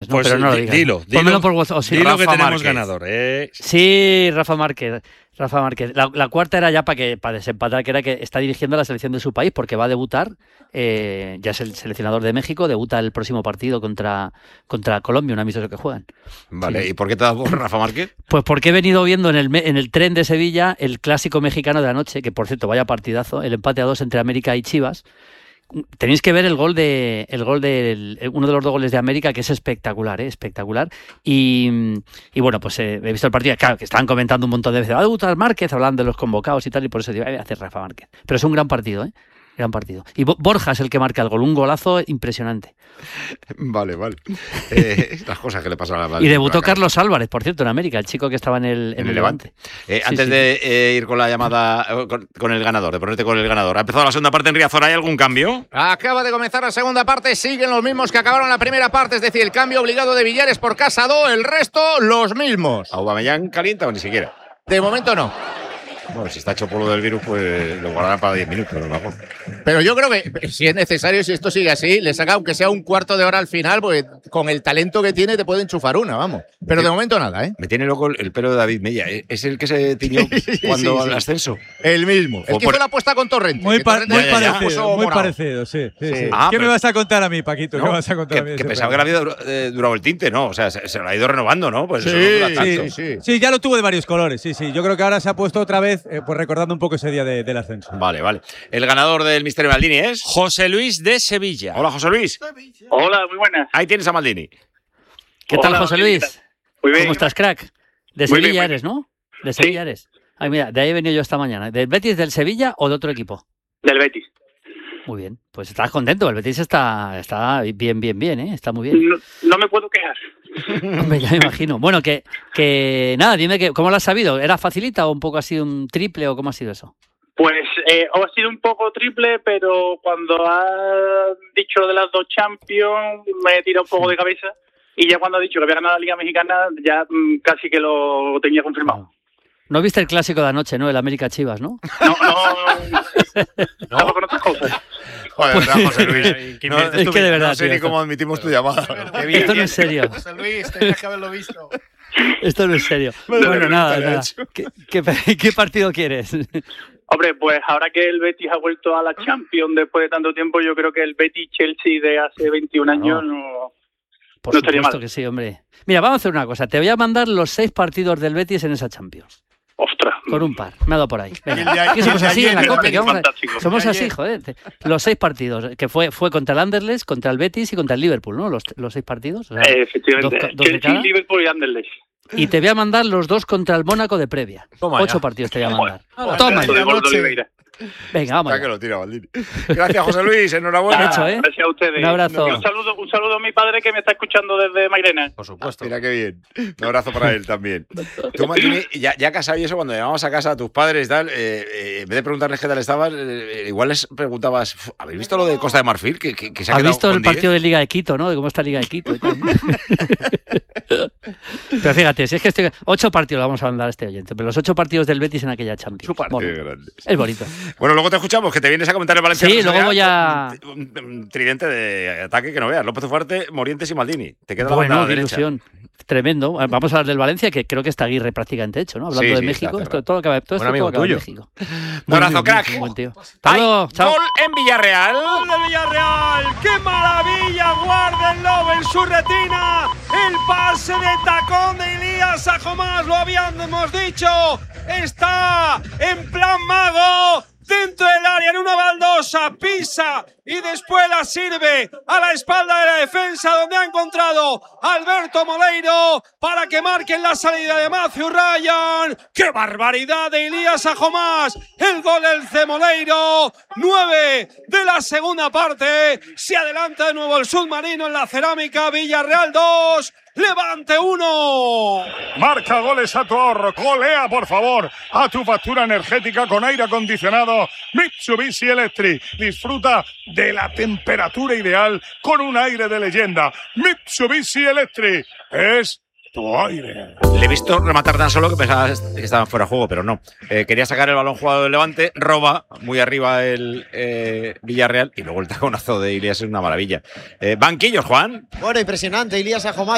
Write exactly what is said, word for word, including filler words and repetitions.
¿no? Pues pero no lo di, digas. dilo, dilo, Pónmelo por WhatsApp. Sí, dilo que Rafa tenemos Márquez. ganador. Eh. Sí, Rafa Márquez. Rafa Márquez. La, la cuarta era ya para que para desempatar, que era que está dirigiendo a la selección de su país porque va a debutar, eh, ya es el seleccionador de México, debuta el próximo partido contra, contra Colombia, un amistoso que juegan. Vale, Sí. ¿y por qué te has dado por Rafa Márquez? Pues porque he venido viendo en el, en el tren de Sevilla el clásico mexicano de la noche, que por cierto, vaya partidazo, el empate a dos entre América y Chivas. Tenéis que ver el gol de el gol del uno de los dos goles de América, que es espectacular, ¿eh? espectacular. Y, y bueno, pues eh, he visto el partido, claro, que estaban comentando un montón de veces, va a debutar Márquez, hablando de los convocados y tal, y por eso digo, voy a hacer Rafa Márquez. Pero es un gran partido, ¿eh? Gran partido. Y Borja es el que marca el gol, un golazo impresionante. Vale, vale. Eh, las cosas que le pasan a la Y debutó Carlos Álvarez, por cierto, en América, el chico que estaba en el, en en el el Levante. Levante. Eh, Sí, antes sí. de eh, ir con la llamada, eh, con, con el ganador, de ponerte con el ganador, ¿ha empezado la segunda parte en Riazor? ¿Hay algún cambio? Acaba de comenzar la segunda parte, siguen los mismos que acabaron la primera parte, es decir, el cambio obligado de Villares por Casado, el resto los mismos. ¿Aubameyang calienta o ni siquiera? De momento no. Bueno, si está hecho polvo del virus, pues lo guardarán para diez minutos, a lo mejor. Pero yo creo que si es necesario, si esto sigue así, le saca aunque sea un cuarto de hora al final, porque con el talento que tiene te puede enchufar una, vamos. Pero de momento nada, ¿eh? Me tiene loco el, el pelo de David Mella. ¿eh? ¿Es el que se tiñó cuando sí, al sí. ascenso? El mismo. El O que por- hizo la apuesta con Torrente. Muy, que par- Torrente muy ya- ya parecido, puso muy morado. parecido, sí. sí, Sí. sí. Ah, ¿Qué pero- me vas a contar a mí, Paquito? No, ¿Qué me vas a contar que, a mí? de que ese pensaba que la partido? vida dura- eh, duraba el tinte, ¿no? O sea, se, se lo ha ido renovando, ¿no? Pues eso Sí, no dura tanto. sí, sí. Sí, ya lo tuvo de varios colores, sí, sí. Yo creo que ahora se ha puesto otra vez, eh, pues recordando un poco ese día de- del ascenso. Vale, vale. El ganador del Misterio Maldini es José Luis de Sevilla. Hola, José Luis. Hola, muy buenas. Ahí tienes a Maldini. ¿Qué tal, Hola, José ¿qué Luis? tal? Muy bien. ¿Cómo estás, crack? De Muy bien, Sevilla muy eres, ¿no? De Sevilla eres. Ay, mira, de ahí he venido yo esta mañana. ¿Del Betis, del Sevilla o de otro equipo? Del Betis. Muy bien. Pues estás contento. El Betis está, está bien, bien, bien, ¿eh? Está muy bien. No, no me puedo quejar. Hombre, ya me imagino. Bueno, que, que nada, dime que, ¿cómo lo has sabido? ¿Era facilita o un poco ha sido un triple o cómo ha sido eso? Pues eh, ha sido un poco triple, pero cuando ha dicho lo de las dos Champions me he tirado un poco de cabeza y ya cuando ha dicho que había ganado la Liga Mexicana ya mm, casi que lo tenía confirmado. No viste el clásico de anoche, ¿no? El América Chivas, ¿no? No, no, estaba con otras cosas. Joder, Pues, verdad, José Luis. ¿Qué No, inviertes es que de verdad, no sé tío, ni esto- cómo admitimos tu llamada. Qué bien, Esto no qué- es serio. José Luis, tenías que haberlo visto. Esto no es serio. Bueno, Bueno, nada, nunca lo he nada. hecho. ¿Qué, qué, qué partido quieres? Hombre, pues ahora que el Betis ha vuelto a la Champions después de tanto tiempo, yo creo que el Betis-Chelsea de hace veintiún años no... Por No estaría supuesto mal. que sí, hombre. Mira, vamos a hacer una cosa. Te voy a mandar los seis partidos del Betis en esa Champions. Ostras. Con un par. Me ha dado por ahí. Venga. Y el de ayer- ¿Qué somos y el de así en la ayer, Copa? ¿Qué vamos a- fantástico. Somos El de así, ayer. joder. Los seis partidos. Que fue, fue contra el Anderlecht, contra el Betis y contra el Liverpool, ¿no? Los, los seis partidos. O sea, Eh, efectivamente. dos ca- dos de Chelsea, cada. Liverpool y Anderlecht. Y te voy a mandar los dos contra el Mónaco de previa. Toma Ocho ya. partidos te voy a mandar. Hola, Toma Eso ya. de Gordo noche. Oliveira. Venga, vamos. Ya que allá. lo tira, Maldini. Gracias, José Luis. Enhorabuena. Hecho, ¿eh? Gracias a ustedes. Un abrazo. Y un saludo, un saludo a mi padre que me está escuchando desde Mairena. Por supuesto. Mira qué bien. Un abrazo para él también. Tú, Maldini, ya, ya casado y eso, cuando llamabas a casa a tus padres y tal, eh, eh, en vez de preguntarles qué tal estabas, eh, igual les preguntabas, ¿habéis visto lo de Costa de Marfil? Que, que, que se ha ¿Has quedado visto con el diez? partido de Liga de Quito, no? De cómo está Liga de Quito y tal. Pero fíjate, si es que estoy... Ocho partidos le vamos a mandar a este oyente, pero los ocho partidos del Betis en aquella Champions. Bueno, Qué grande. es bonito. Bueno, luego te escuchamos, que te vienes a comentar el Valencia. Sí, Real luego voy a- con Un, un- un tridente de ataque que no veas. López Ufarte, Morientes y Maldini. Te queda la Bueno, banda qué derecha. ilusión. Tremendo. Vamos a hablar del Valencia, que creo que está Aguirre prácticamente hecho, ¿no? Hablando Sí, de sí, México. está Esto, todo lo que va, todo Buen esto amigo todo acaba en tuyo. México. Un abrazo, Muy bien, crack. muy buen tío. Hasta ¡Ay, luego, chao. gol en Villarreal! ¡Gol de Villarreal! ¡Qué maravilla! ¡Guárdenlo en su retina! ¡El pase de tacón de Elías Ajomás! ¡Lo habíamos dicho! ¡Está en plan mago! Dentro del área, en una baldosa, pisa y después la sirve a la espalda de la defensa, donde ha encontrado a Alberto Moleiro para que marquen la salida de Matthew Ryan. ¡Qué barbaridad de Elías Ajomás! El gol del C. Moleiro, nueve de la segunda parte. Se adelanta de nuevo el submarino en la cerámica. Villarreal dos, Levante uno. Marca goles a tu ahorro. Golea, por favor, a tu factura energética con aire acondicionado Mitsubishi Electric. Disfruta de la temperatura ideal con un aire de leyenda. Mitsubishi Electric es tu aire. Le he visto rematar tan solo que pensaba que estaban fuera de juego, pero no. Eh, quería sacar el balón jugado del Levante, roba muy arriba el eh, Villarreal y luego el taconazo de Ilias es una maravilla. Eh, banquillos, Juan. Bueno, impresionante. Elías Ajomás